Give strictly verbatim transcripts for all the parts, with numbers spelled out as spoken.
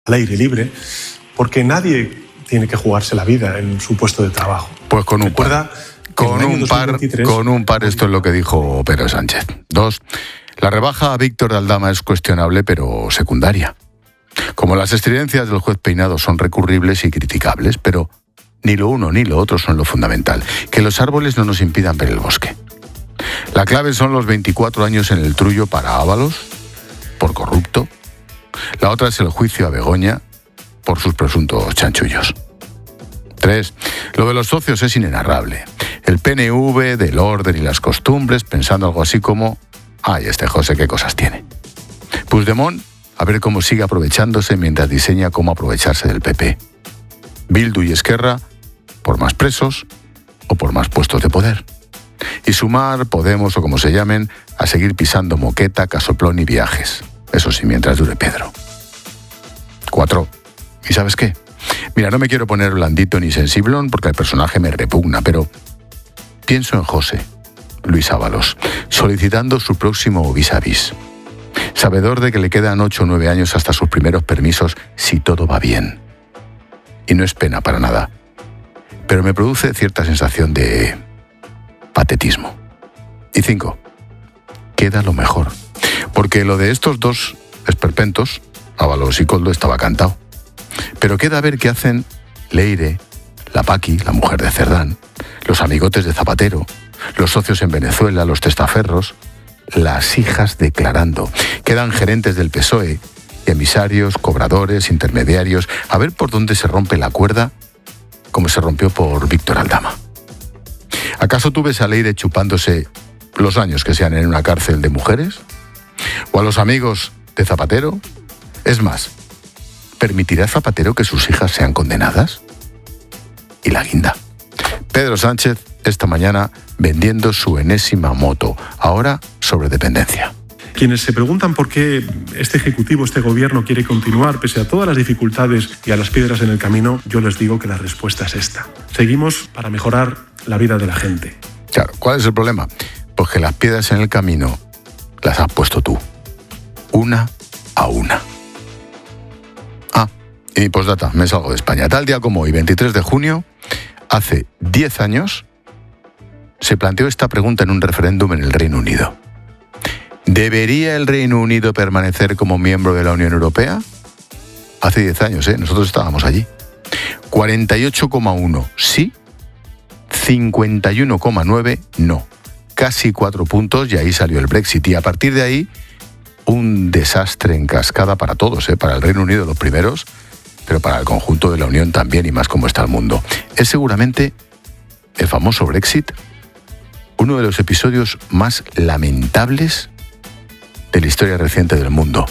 al aire libre, porque nadie tiene que jugarse la vida en su puesto de trabajo. Pues con un Recuerda par, con un par, con un par esto es lo que dijo Pedro Sánchez. Dos, la rebaja a Víctor de Aldama es cuestionable pero secundaria. Como las estridencias del juez Peinado son recurribles y criticables, pero ni lo uno ni lo otro son lo fundamental, que los árboles no nos impidan ver el bosque. La clave son los veinticuatro años en el trullo para Ábalos, por corrupto. La otra es el juicio a Begoña, por sus presuntos chanchullos. Tres, lo de los socios es inenarrable. El P N V, del orden y las costumbres, pensando algo así como, ay, este José qué cosas tiene. Puigdemont, a ver cómo sigue aprovechándose mientras diseña cómo aprovecharse del P P. Bildu y Esquerra, por más presos o por más puestos de poder. Y Sumar, Podemos o como se llamen, a seguir pisando moqueta, casoplón y viajes. Eso sí, mientras dure Pedro. Cuatro. ¿Y sabes qué? Mira, no me quiero poner blandito ni sensiblón porque el personaje me repugna, pero pienso en José Luis Ábalos, solicitando su próximo vis a vis. Sabedor de que le quedan ocho o nueve años hasta sus primeros permisos si todo va bien. Y no es pena para nada, pero me produce cierta sensación de patetismo. Y cinco, queda lo mejor, porque lo de estos dos esperpentos, Ábalos y Koldo, estaba cantado. Pero queda ver qué hacen Leire, la Paqui, la mujer de Cerdán, los amigotes de Zapatero, los socios en Venezuela, los testaferros, las hijas declarando. Quedan gerentes del P S O E, emisarios, cobradores, intermediarios, a ver por dónde se rompe la cuerda, como se rompió por Víctor Aldama. ¿Acaso tú ves a Leire chupándose los años que sean en una cárcel de mujeres? ¿O a los amigos de Zapatero? Es más, ¿permitirá Zapatero que sus hijas sean condenadas? Y la guinda. Pedro Sánchez esta mañana vendiendo su enésima moto, ahora sobre dependencia. Quienes se preguntan por qué este Ejecutivo, este Gobierno quiere continuar pese a todas las dificultades y a las piedras en el camino, yo les digo que la respuesta es esta. Seguimos para mejorar la vida de la gente. Claro, ¿cuál es el problema? Pues que las piedras en el camino las has puesto tú, una a una. Ah, y postdata, me salgo de España. Tal día como hoy, veintitrés de junio, hace diez años, se planteó esta pregunta en un referéndum en el Reino Unido. ¿Debería el Reino Unido permanecer como miembro de la Unión Europea? Hace diez años, ¿eh? Nosotros estábamos allí. cuarenta y ocho coma uno sí, cincuenta y uno coma nueve no. Casi cuatro puntos y ahí salió el Brexit. Y a partir de ahí, un desastre en cascada para todos, ¿eh? Para el Reino Unido los primeros, pero para el conjunto de la Unión también y más como está el mundo. Es seguramente el famoso Brexit uno de los episodios más lamentables de la historia reciente del mundo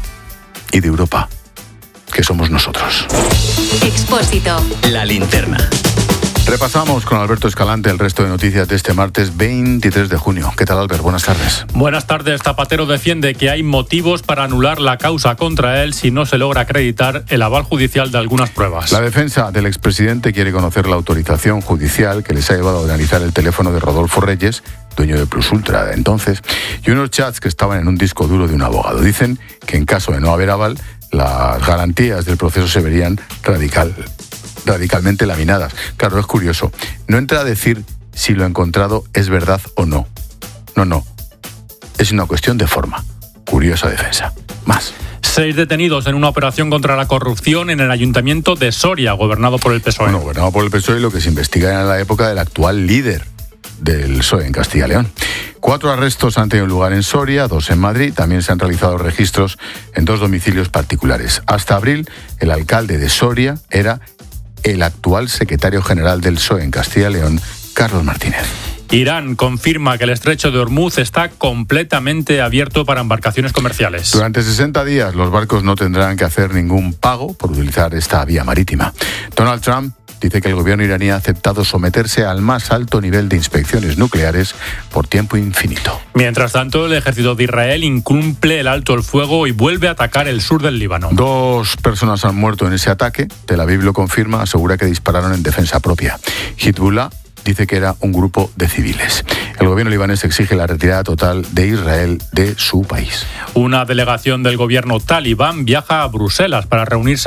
y de Europa, que somos nosotros. Expósito. La linterna. Repasamos con Alberto Escalante el resto de noticias de este martes veintitrés de junio. ¿Qué tal, Albert? Buenas tardes. Buenas tardes. Zapatero defiende que hay motivos para anular la causa contra él si no se logra acreditar el aval judicial de algunas pruebas. La defensa del expresidente quiere conocer la autorización judicial que les ha llevado a analizar el teléfono de Rodolfo Reyes, dueño de Plus Ultra de entonces, y unos chats que estaban en un disco duro de un abogado. Dicen que en caso de no haber aval, las garantías del proceso se verían radical. radicalmente laminadas. Claro, es curioso. No entra a decir si lo encontrado es verdad o no. No, no. Es una cuestión de forma. Curiosa defensa. Más. Seis detenidos en una operación contra la corrupción en el ayuntamiento de Soria, gobernado por el P S O E. Bueno, gobernado por el P S O E, lo que se investiga en la época del actual líder del P S O E en Castilla y León. Cuatro arrestos han tenido lugar en Soria, dos en Madrid. También se han realizado registros en dos domicilios particulares. Hasta abril, el alcalde de Soria era el actual secretario general del P S O E en Castilla y León, Carlos Martínez. Irán confirma que el estrecho de Hormuz está completamente abierto para embarcaciones comerciales. Durante sesenta días los barcos no tendrán que hacer ningún pago por utilizar esta vía marítima. Donald Trump dice que el gobierno iraní ha aceptado someterse al más alto nivel de inspecciones nucleares por tiempo infinito. Mientras tanto, el ejército de Israel incumple el alto el fuego y vuelve a atacar el sur del Líbano. Dos personas han muerto en ese ataque. Tel Aviv lo confirma, asegura que dispararon en defensa propia. Hezbollah dice que era un grupo de civiles. El gobierno libanés exige la retirada total de Israel de su país. Una delegación del gobierno talibán viaja a Bruselas para reunirse